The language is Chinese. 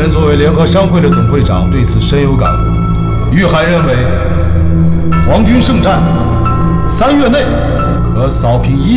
人作为联合商会的总会长，对此深有感悟。御海认为，皇军胜战3月内可扫平